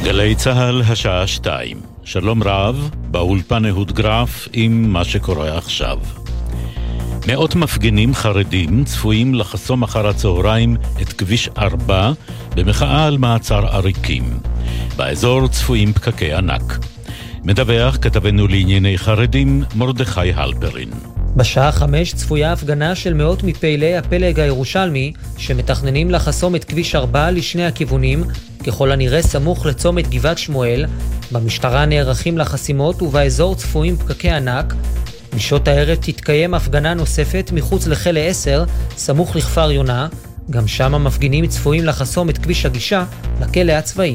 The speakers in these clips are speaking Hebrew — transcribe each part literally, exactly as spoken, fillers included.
גלי צהל השעה שתיים. שלום רב, באולפן אהוד גרף עם מה שקורה עכשיו. מאות מפגינים חרדים צפויים לחסום אחר הצהריים את כביש ארבע במחאה על מעצר עריקים. באזור צפויים פקקי ענק. מדווח כתבנו לענייני חרדים מרדכי הלפרין. בשעה חמש צפויה הפגנה של מאות מפעילי הפלג הירושלמי שמתכננים לחסום את כביש ארבע לשני הכיוונים, ככל הנראה סמוך לצומת גבעת שמואל. במשטרה נערכים לחסימות ובאזור צפויים פקקי ענק. בשעות הערב תתקיים הפגנה נוספת מחוץ לחל עשר, סמוך לכפר יונה. גם שם המפגינים צפויים לחסום את כביש הגישה לכלא הצבאי.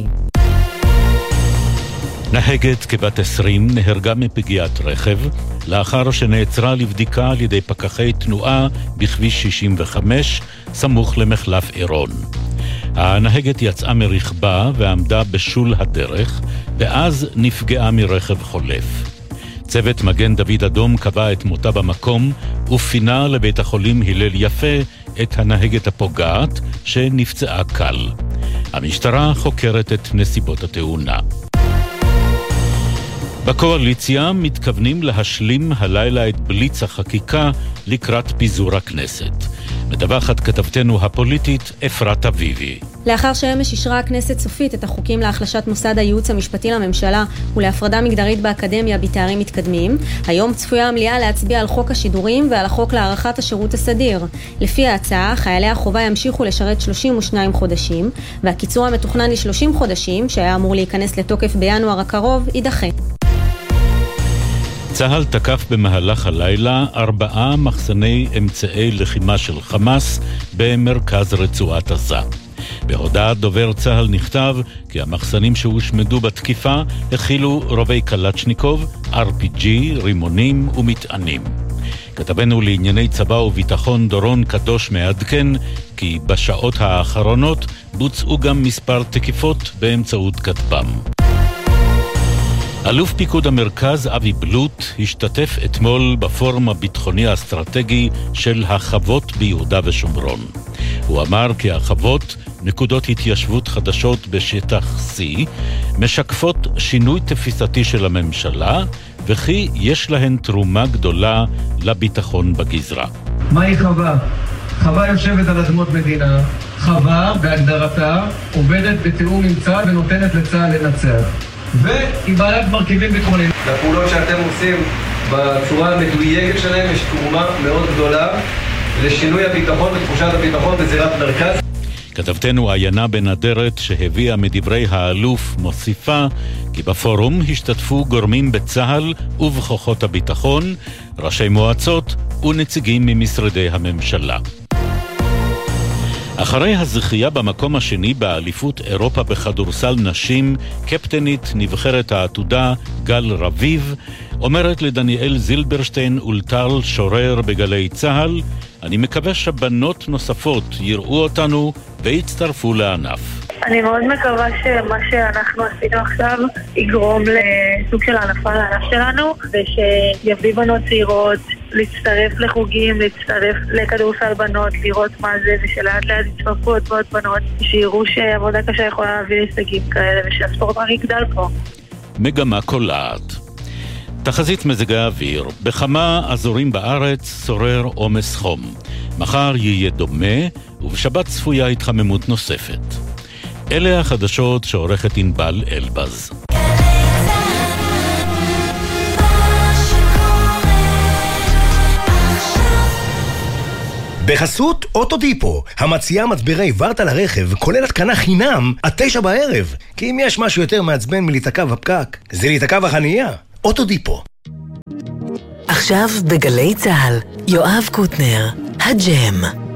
נהגת כבת עשרים נהרגה מפגיעת רכב לאחר שנעצרה לבדיקה על ידי פקחי תנועה בכביש שישים וחמש סמוך למחלף עירון. הנהגת יצאה מרכבה ועמדה בשול הדרך ואז נפגעה מרכב חולף. צוות מגן דוד אדום קבע את מותה במקום ופינה לבית החולים הלל יפה את הנהגת הפוגעת שנפצעה קל. המשטרה חוקרת את נסיבות התאונה. בקואליציה מתכוונים להשלים הלילה את בליץ החקיקה לקראת פיזור הכנסת. מדווחת כתבתנו הפוליטית אפרת אביבי. לאחר שאמש אישרה הכנסת סופית את החוקים להחלשת מוסד הייעוץ המשפטי לממשלה ולהפרדה מגדרית באקדמיה בתארים מתקדמים, היום צפויה המליאה להצביע על חוק השידורים ועל החוק להארכת השירות הסדיר. לפי ההצעה, חיילי החובה ימשיכו לשרת שלושים ושניים חודשים, והקיצור המתוכנן ל-שלושים חודשים, שהיה אמור להיכנס לתוקף בינואר הקרוב, יידחה. צהל תקף במהלך הלילה ארבעה מחסני אמצעי לחימה של חמאס במרכז רצועת עזה. בהודעת דובר צהל נכתב כי המחסנים שהושמדו בתקיפה הכילו רובי קלצ'ניקוב, אר פי ג'י, רימונים ומטענים. כתבנו לענייני צבא וביטחון דורון קדוש מעדכן כי בשעות האחרונות בוצעו גם מספר תקיפות באמצעות כטב"ם. אלוף פיקוד המרכז אבי בלוט השתתף אתמול בפורום הביטחוני האסטרטגי של החוות ביהודה ושומרון. הוא אמר כי החוות, נקודות התיישבות חדשות בשטח C, משקפות שינוי תפיסתי של הממשלה, וכי יש להן תרומה גדולה לביטחון בגזרה. מהי חווה? חווה יושבת על אדמות מדינה. חווה, בהגדרתה, עובדת בתיאום עם צה"ל ונותנת לצה"ל לנצח. והיא בעלת מרכיבים ביטחוניים. לפעולות שאתם עושים בצורה המדויקת שלהם יש תרומה מאוד גדולה לשינוי הביטחון ותחושת הביטחון בזירת מרכז. כתבתנו עיינה בן אדרת שהביאה מדברי האלוף מוסיפה כי בפורום השתתפו גורמים בצהל ובכוחות הביטחון, ראשי מועצות ונציגים ממשרדי הממשלה. אחרי הזכייה במקום השני באליפות אירופה בכדורסל נשים, קפטנית נבחרת העתודה גל רביב אומרת לדניאל זילברשטיין ולטל שורר בגלי צהל, אני מקווה שבנות נוספות יראו אותנו ויצטרפו לענף. אני מאוד מקווה שמה שאנחנו עשינו עכשיו יגרום לסוג של הענפה לענף שלנו, ושיביא בנות צעירות להצטרף לחוגים, להצטרף לכדורסל בנות, לראות מה זה, ושלאט לאט יצטרפו עוד ועוד בנות, שיראו שעבודה קשה יכולה להביא להישגים כאלה, ושהספורט רק יגדל פה. מגמה קולעת. תחזית מזג האוויר, בכמה אזורים בארץ שורר עומס חום. מחר יהיה דומה, ובשבת צפויה התחממות נוספת. אלה החדשות שעורכת ענבל אלבז. בחסות אוטודיפו, המציעה מצברי ורטה לרכב, כולל התקנה חינם עד תשע בערב. כי אם יש משהו יותר מעצבן מלהיתקע בפקק, זה להיתקע בחנייה. אוטודיפו. עכשיו בגלי צהל, יואב קוטנר, הג'ם.